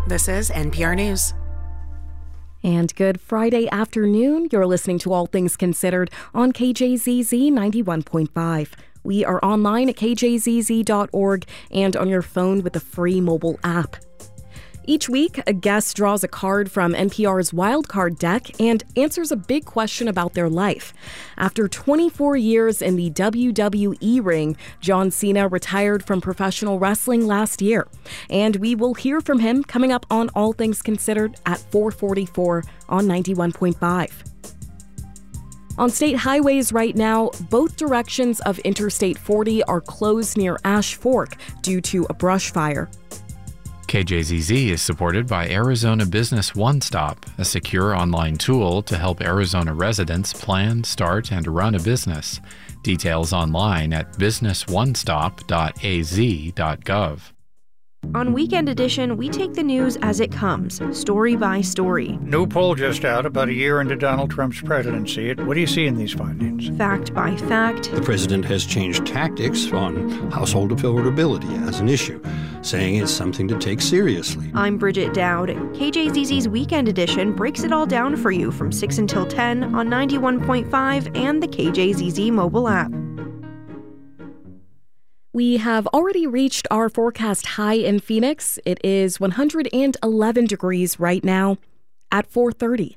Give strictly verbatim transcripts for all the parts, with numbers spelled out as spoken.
This is N P R News. And good Friday afternoon. You're listening to All Things Considered on K J Z Z ninety-one point five. We are online at k j z z dot org and on your phone with the free mobile app. Each week, a guest draws a card from N P R's Wildcard deck and answers a big question about their life. After twenty-four years in the W W E ring, John Cena retired from professional wrestling last year. And we will hear from him coming up on All Things Considered at four forty-four on ninety-one point five. On state highways right now, both directions of Interstate forty are closed near Ash Fork due to a brush fire. K J Z Z is supported by Arizona Business One Stop, a secure online tool to help Arizona residents plan, start, and run a business. Details online at business one stop dot a z dot gov. On Weekend Edition, we take the news as it comes, story by story. New poll just out about a year into Donald Trump's presidency. What do you see in these findings? Fact by fact. The president has changed tactics on household affordability as an issue, saying it's something to take seriously. I'm Bridget Dowd. K J Z Z's Weekend Edition breaks it all down for you from six until ten on ninety-one point five and the K J Z Z mobile app. We have already reached our forecast high in Phoenix. It is one hundred eleven degrees right now at four thirty.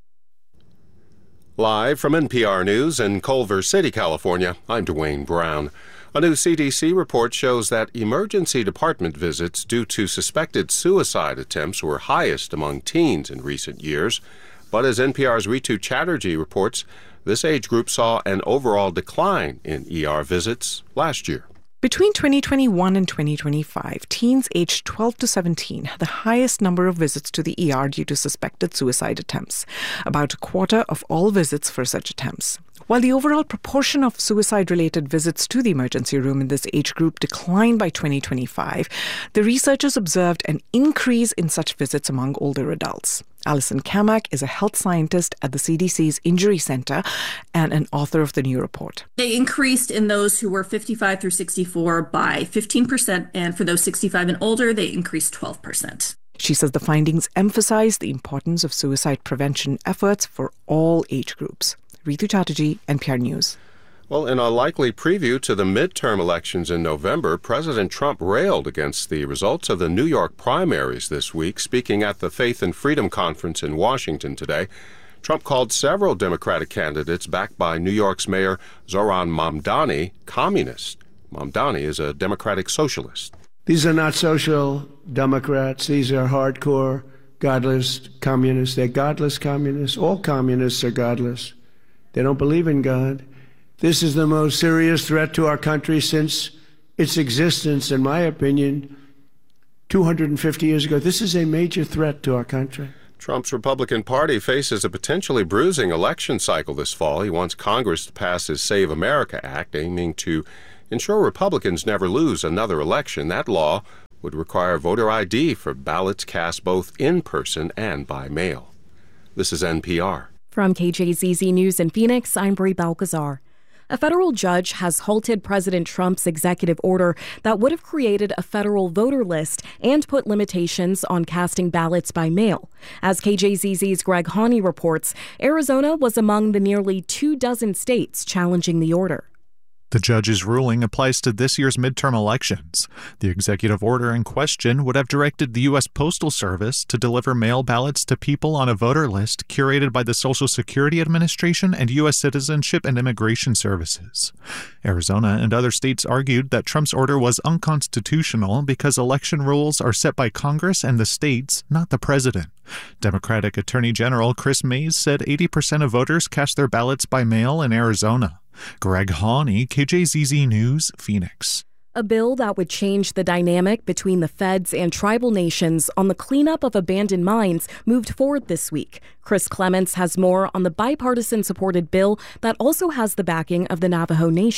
Live from N P R News in Culver City, California, I'm Dwayne Brown. A new C D C report shows that emergency department visits due to suspected suicide attempts were highest among teens in recent years. But as N P R's Ritu Chatterjee reports, this age group saw an overall decline in E R visits last year. Between twenty twenty-one and twenty twenty-five, teens aged twelve to seventeen had the highest number of visits to the E R due to suspected suicide attempts, about a quarter of all visits for such attempts. While the overall proportion of suicide-related visits to the emergency room in this age group declined by twenty twenty-five, the researchers observed an increase in such visits among older adults. Alison Kamak is a health scientist at the C D C's Injury Center and an author of the new report. They increased in those who were fifty-five through sixty-four by fifteen percent, and for those sixty-five and older, they increased twelve percent. She says the findings emphasize the importance of suicide prevention efforts for all age groups. Ritu Chatterjee, N P R News. Well, in a likely preview to the midterm elections in November, President Trump railed against the results of the New York primaries this week. Speaking at the Faith and Freedom Conference in Washington today, Trump called several Democratic candidates backed by New York's Mayor Zohran Mamdani communist. Mamdani is a Democratic socialist. These are not social Democrats. These are hardcore, godless communists. They're godless communists. All communists are godless. They don't believe in God. This is the most serious threat to our country since its existence, in my opinion, two hundred fifty years ago. This is a major threat to our country. Trump's Republican Party faces a potentially bruising election cycle this fall. He wants Congress to pass his Save America Act, aiming to ensure Republicans never lose another election. That law would require voter I D for ballots cast both in person and by mail. This is N P R. From K J Z Z News in Phoenix, I'm Bri Balcazar. A federal judge has halted President Trump's executive order that would have created a federal voter list and put limitations on casting ballots by mail. As K J Z Z's Greg Haney reports, Arizona was among the nearly two dozen states challenging the order. The judge's ruling applies to this year's midterm elections. The executive order in question would have directed the U S Postal Service to deliver mail ballots to people on a voter list curated by the Social Security Administration and U S Citizenship and Immigration Services. Arizona and other states argued that Trump's order was unconstitutional because election rules are set by Congress and the states, not the president. Democratic Attorney General Chris Mays said eighty percent of voters cast their ballots by mail in Arizona. Greg Haney, K J Z Z News, Phoenix. A bill that would change the dynamic between the feds and tribal nations on the cleanup of abandoned mines moved forward this week. Chris Clements has more on the bipartisan-supported bill that also has the backing of the Navajo Nation.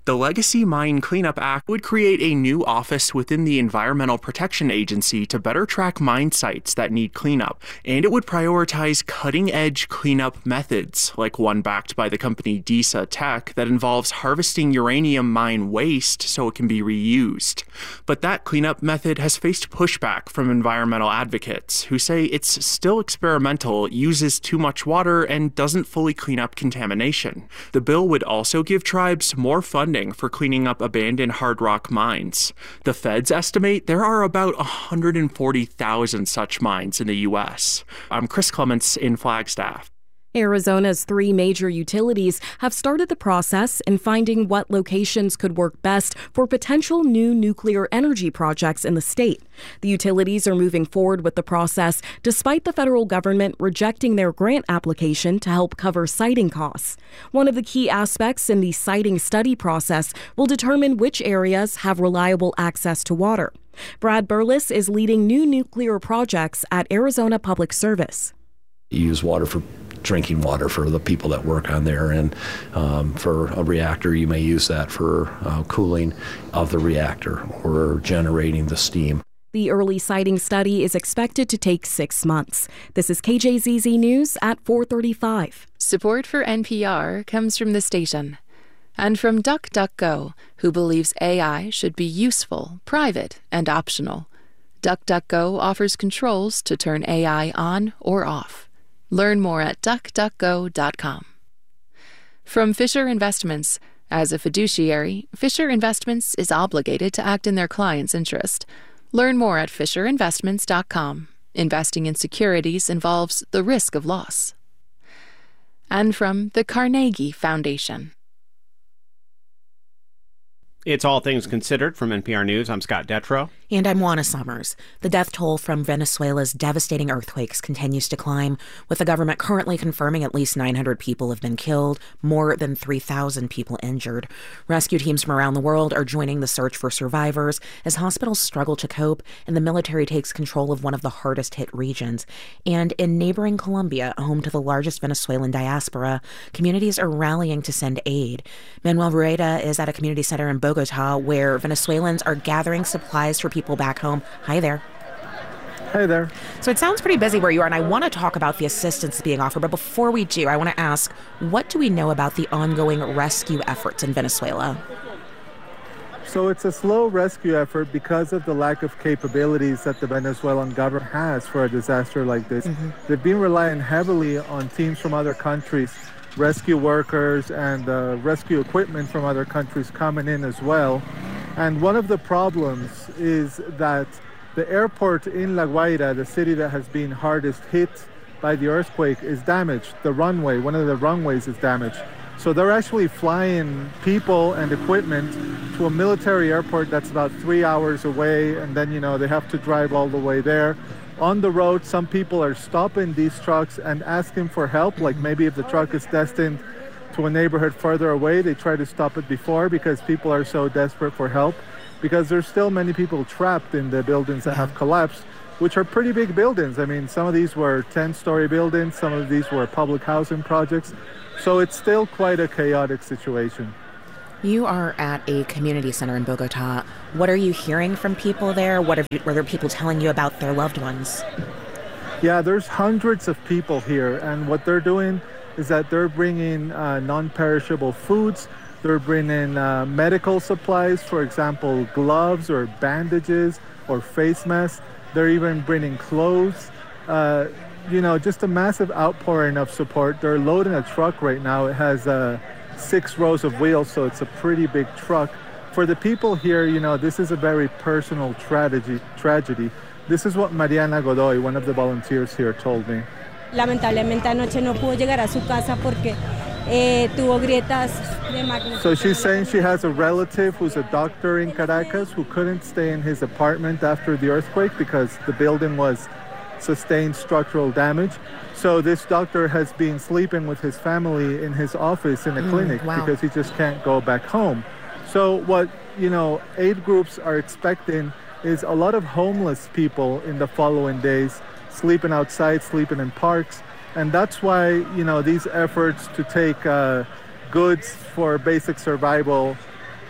The Legacy Mine Cleanup Act would create a new office within the Environmental Protection Agency to better track mine sites that need cleanup, and it would prioritize cutting-edge cleanup methods, like one backed by the company DISA Tech that involves harvesting uranium mine waste so it can be reused. But that cleanup method has faced pushback from environmental advocates, who say it's still experimental, uses too much water, and doesn't fully clean up contamination. The bill would also give tribes more funding for cleaning up abandoned hard rock mines. The feds estimate there are about one hundred forty thousand such mines in the U S. I'm Chris Clements in Flagstaff. Arizona's three major utilities have started the process in finding what locations could work best for potential new nuclear energy projects in the state. The utilities are moving forward with the process despite the federal government rejecting their grant application to help cover siting costs. One of the key aspects in the siting study process will determine which areas have reliable access to water. Brad Burles is leading new nuclear projects at Arizona Public Service. You use water for drinking water for the people that work on there, and um, for a reactor you may use that for uh, cooling of the reactor or generating the steam. The early siting study is expected to take six months. This is K J Z Z News at four thirty-five. Support for N P R comes from the station and from DuckDuckGo, who believes A I should be useful, private, and optional. DuckDuckGo offers controls to turn A I on or off. Learn more at duck duck go dot com. From Fisher Investments. As a fiduciary, Fisher Investments is obligated to act in their client's interest. Learn more at fisher investments dot com. Investing in securities involves the risk of loss. And from the Carnegie Foundation. It's All Things Considered from N P R News. I'm Scott Detrow. And I'm Juana Summers. The death toll from Venezuela's devastating earthquakes continues to climb, with the government currently confirming at least nine hundred people have been killed, more than three thousand people injured. Rescue teams from around the world are joining the search for survivors as hospitals struggle to cope and the military takes control of one of the hardest hit regions. And in neighboring Colombia, home to the largest Venezuelan diaspora, communities are rallying to send aid. Manuel Rueda is at a community center in Bogota where Venezuelans are gathering supplies for people back home. Hi there. Hi there. So it sounds pretty busy where you are, and I want to talk about the assistance being offered. But before we do, I want to ask, what do we know about the ongoing rescue efforts in Venezuela? So it's a slow rescue effort because of the lack of capabilities that the Venezuelan government has for a disaster like this. Mm-hmm. They've been relying heavily on teams from other countries, rescue workers and uh, rescue equipment from other countries coming in as well. And one of the problems is that the airport in La Guaira, the city that has been hardest hit by the earthquake, is damaged. The runway, one of the runways is damaged. So they're actually flying people and equipment to a military airport that's about three hours away, and then, you know, they have to drive all the way there. On the road, some people are stopping these trucks and asking for help, like maybe if the truck is destined to a neighborhood further away, they try to stop it before because people are so desperate for help, because there's still many people trapped in the buildings that have collapsed, which are pretty big buildings. I mean, some of these were ten-story buildings, some of these were public housing projects, so it's still quite a chaotic situation. You are at a community center in Bogota. What are you hearing from people there? What are, what are people telling you about their loved ones? Yeah, there's hundreds of people here, and what they're doing is that they're bringing uh, non-perishable foods. They're bringing uh, medical supplies, for example, gloves or bandages or face masks. They're even bringing clothes. Uh, you know, just a massive outpouring of support. They're loading a truck right now. It has uh, six rows of wheels, so it's a pretty big truck. For the people here, you know, this is a very personal tragedy. tragedy. This is what Mariana Godoy, one of the volunteers here, told me. Lamentablemente anoche no pudo llegar a su casa porque eh, tuvo grietas de magnitud. So she's saying she has a relative who's a doctor in Caracas who couldn't stay in his apartment after the earthquake because the building was sustained structural damage. So this doctor has been sleeping with his family in his office in a mm, clinic wow. because he just can't go back home. So what, you know, aid groups are expecting is a lot of homeless people in the following days, sleeping outside, sleeping in parks. And that's why, you know, these efforts to take uh, goods for basic survival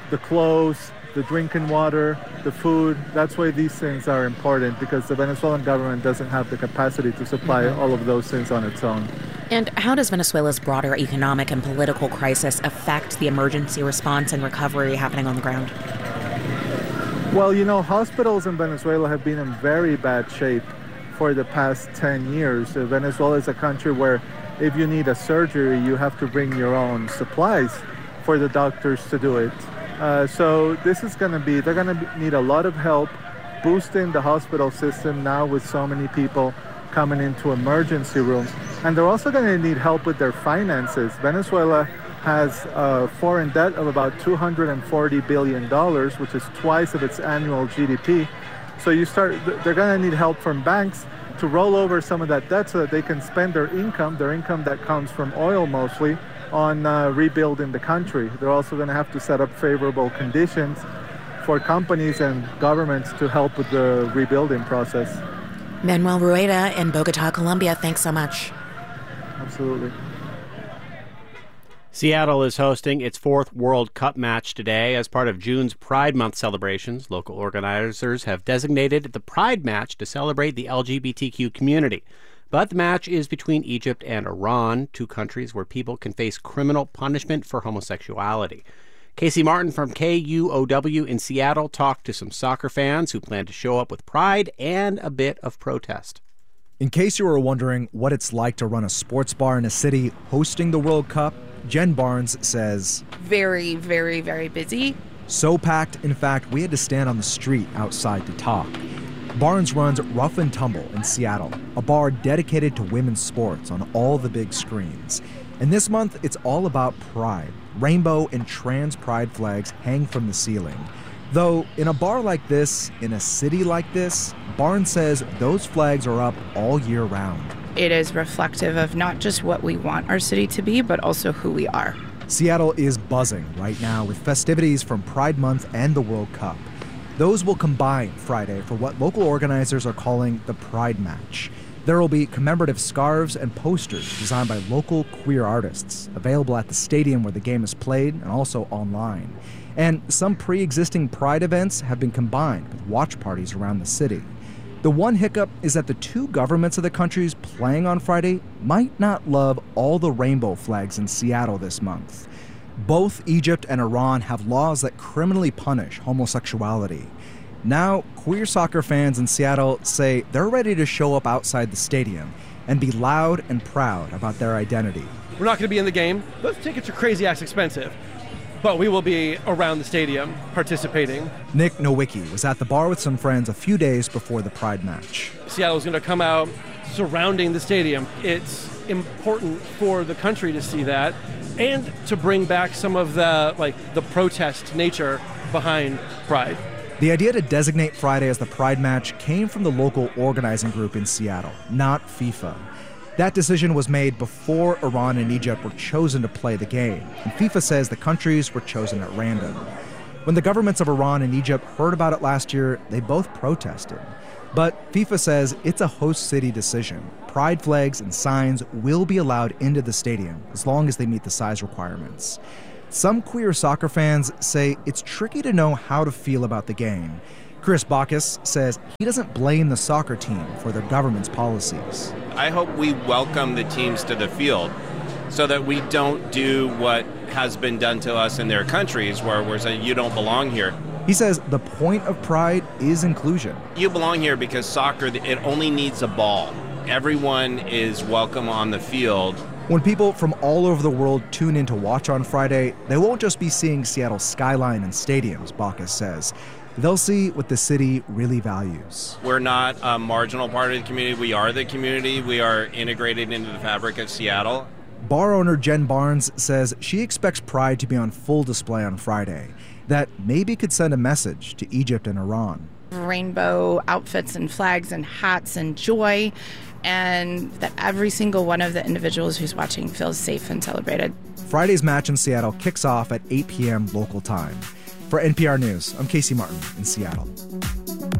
the clothes, the drinking water, the food. That's why these things are important, because the Venezuelan government doesn't have the capacity to supply mm-hmm. all of those things on its own. And how does Venezuela's broader economic and political crisis affect the emergency response and recovery happening on the ground? Well, you know, hospitals in Venezuela have been in very bad shape for the past ten years. Uh, Venezuela is a country where if you need a surgery, you have to bring your own supplies for the doctors to do it. Uh, so this is going to be, they're going to need a lot of help boosting the hospital system now with so many people coming into emergency rooms. And they're also going to need help with their finances. Venezuela has a foreign debt of about two hundred forty billion dollars, which is twice of its annual G D P. So you start, they're going to need help from banks to roll over some of that debt so that they can spend their income, their income that comes from oil mostly, on uh, rebuilding the country. They're also going to have to set up favorable conditions for companies and governments to help with the rebuilding process. Manuel Rueda in Bogota, Colombia, thanks so much. Absolutely. Seattle is hosting its fourth World Cup match today. As part of June's Pride Month celebrations, local organizers have designated the Pride Match to celebrate the L G B T Q community. But the match is between Egypt and Iran, two countries where people can face criminal punishment for homosexuality. Casey Martin from K U O W in Seattle talked to some soccer fans who plan to show up with pride and a bit of protest. In case you were wondering what it's like to run a sports bar in a city hosting the World Cup, Jen Barnes says, Very, very, very busy. So packed, in fact, we had to stand on the street outside to talk. Barnes runs Rough and Tumble in Seattle, a bar dedicated to women's sports on all the big screens. And this month, it's all about pride. Rainbow and trans pride flags hang from the ceiling. Though, in a bar like this, in a city like this, Barnes says those flags are up all year round. It is reflective of not just what we want our city to be, but also who we are. Seattle is buzzing right now with festivities from Pride Month and the World Cup. Those will combine Friday for what local organizers are calling the Pride Match. There will be commemorative scarves and posters designed by local queer artists, available at the stadium where the game is played and also online. And some pre-existing Pride events have been combined with watch parties around the city. The one hiccup is that the two governments of the countries playing on Friday might not love all the rainbow flags in Seattle this month. Both Egypt and Iran have laws that criminally punish homosexuality. Now, queer soccer fans in Seattle say they're ready to show up outside the stadium and be loud and proud about their identity. We're not going to be in the game. Those tickets are crazy ass expensive. But we will be around the stadium participating. Nick Nowicki was at the bar with some friends a few days before the Pride Match. Seattle's going to come out surrounding the stadium. It's important for the country to see that and to bring back some of the like the protest nature behind Pride. The idea to designate Friday as the Pride Match came from the local organizing group in Seattle, not FIFA. That decision was made before Iran and Egypt were chosen to play the game, and FIFA says the countries were chosen at random. When the governments of Iran and Egypt heard about it last year, they both protested. But FIFA says it's a host city decision. Pride flags and signs will be allowed into the stadium as long as they meet the size requirements. Some queer soccer fans say it's tricky to know how to feel about the game. Chris Bacchus says he doesn't blame the soccer team for their government's policies. I hope we welcome the teams to the field so that we don't do what has been done to us in their countries where we're saying you don't belong here. He says the point of Pride is inclusion. You belong here because soccer, it only needs a ball. Everyone is welcome on the field. When people from all over the world tune in to watch on Friday, they won't just be seeing Seattle's skyline and stadiums, Bacchus says. They'll see what the city really values. We're not a marginal part of the community. We are the community. We are integrated into the fabric of Seattle. Bar owner Jen Barnes says she expects Pride to be on full display on Friday. That maybe could send a message to Egypt and Iran. Rainbow outfits and flags and hats and joy, and that every single one of the individuals who's watching feels safe and celebrated. Friday's match in Seattle kicks off at eight p.m. local time. For N P R News, I'm Casey Martin in Seattle.